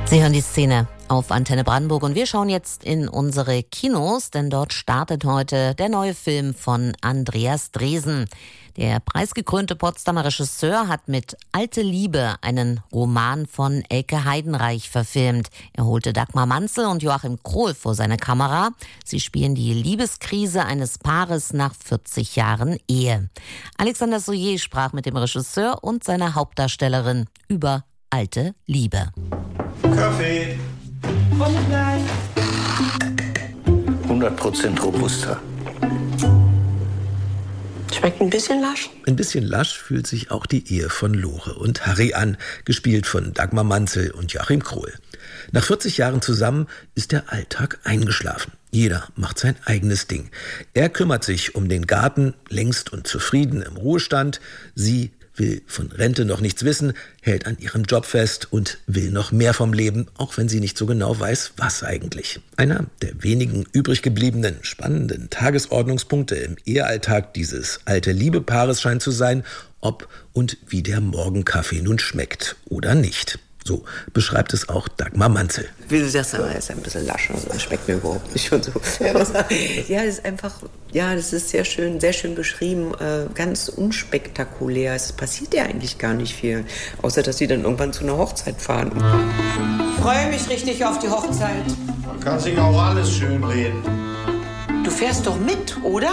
Sie hören die Szene auf Antenne Brandenburg und wir schauen jetzt in unsere Kinos, denn dort startet heute der neue Film von Andreas Dresen. Der preisgekrönte Potsdamer Regisseur hat mit Alte Liebe einen Roman von Elke Heidenreich verfilmt. Er holte Dagmar Manzel und Joachim Krohl vor seine Kamera. Sie spielen die Liebeskrise eines Paares nach 40 Jahren Ehe. Alexander Soyer sprach mit dem Regisseur und seiner Hauptdarstellerin über Alte Liebe. Kaffee. Komme gleich. 100% Robusta. Schmeckt ein bisschen lasch. Ein bisschen lasch fühlt sich auch die Ehe von Lore und Harry an, gespielt von Dagmar Manzel und Joachim Krohl. Nach 40 Jahren zusammen ist der Alltag eingeschlafen. Jeder macht sein eigenes Ding. Er kümmert sich um den Garten, längst und zufrieden im Ruhestand. Sie will von Rente noch nichts wissen, hält an ihrem Job fest und will noch mehr vom Leben, auch wenn sie nicht so genau weiß, was eigentlich. Einer der wenigen übrig gebliebenen spannenden Tagesordnungspunkte im Ehealltag dieses Alte-Liebe-Paares scheint zu sein, ob und wie der Morgenkaffee nun schmeckt oder nicht. So beschreibt es auch Dagmar Manzel. Wie du sagst, aber ist ein bisschen lasch, also das schmeckt mir überhaupt nicht und so. Ja, das ist einfach, ja, das ist sehr schön beschrieben, ganz unspektakulär. Es passiert ja eigentlich gar nicht viel, außer dass sie dann irgendwann zu einer Hochzeit fahren. Ich freue mich richtig auf die Hochzeit. Man kann sich auch alles schön reden. Du fährst doch mit, oder?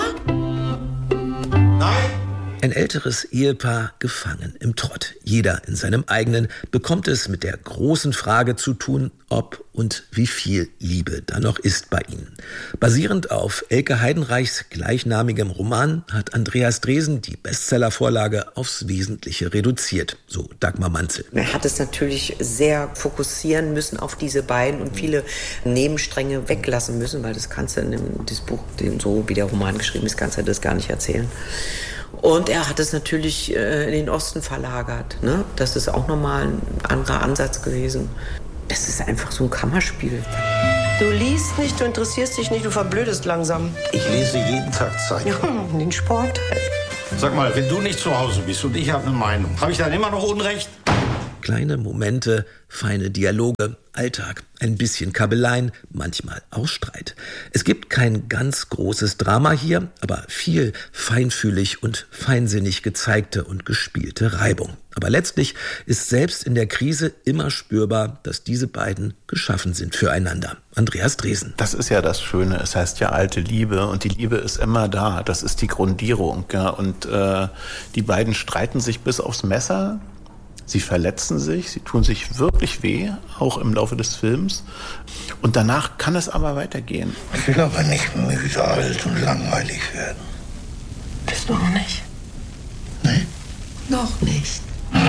Nein. Ein älteres Ehepaar gefangen im Trott. Jeder in seinem eigenen bekommt es mit der großen Frage zu tun, ob und wie viel Liebe da noch ist bei ihnen. Basierend auf Elke Heidenreichs gleichnamigem Roman hat Andreas Dresen die Bestsellervorlage aufs Wesentliche reduziert, so Dagmar Manzel. Er hat es natürlich sehr fokussieren müssen auf diese beiden und viele Nebenstränge weglassen müssen, weil das kannst du in das Buch, so wie der Roman geschrieben ist, kannst du das gar nicht erzählen. Und er hat es natürlich in den Osten verlagert. Ne? Das ist auch nochmal ein anderer Ansatz gewesen. Das ist einfach so ein Kammerspiel. Du liest nicht, du interessierst dich nicht, du verblödest langsam. Ich lese jeden Tag Zeitung. Ja, den Sport. Sag mal, wenn du nicht zu Hause bist und ich habe eine Meinung, habe ich dann immer noch Unrecht? Kleine Momente, feine Dialoge, Alltag, ein bisschen Kabeleien, manchmal auch Streit. Es gibt kein ganz großes Drama hier, aber viel feinfühlig und feinsinnig gezeigte und gespielte Reibung. Aber letztlich ist selbst in der Krise immer spürbar, dass diese beiden geschaffen sind füreinander. Andreas Dresen. Das ist ja das Schöne. Es heißt ja alte Liebe und die Liebe ist immer da. Das ist die Grundierung. Ja. Und die beiden streiten sich bis aufs Messer. Sie verletzen sich, sie tun sich wirklich weh, auch im Laufe des Films. Und danach kann es aber weitergehen. Ich will aber nicht müde, alt und langweilig werden. Bist du noch nicht? Nee? Noch nicht.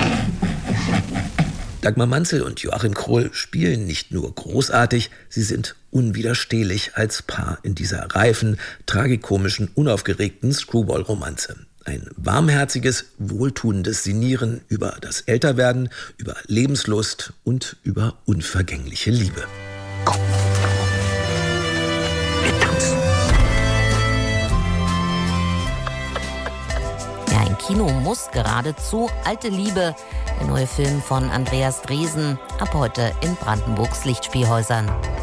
Dagmar Manzel und Joachim Krohl spielen nicht nur großartig, sie sind unwiderstehlich als Paar in dieser reifen, tragikomischen, unaufgeregten Screwball-Romanze. Ein warmherziges, wohltuendes Sinnieren über das Älterwerden, über Lebenslust und über unvergängliche Liebe. Komm. Wir tanzen. Ja, ein Kino muss geradezu. Alte Liebe, der neue Film von Andreas Dresen, ab heute in Brandenburgs Lichtspielhäusern.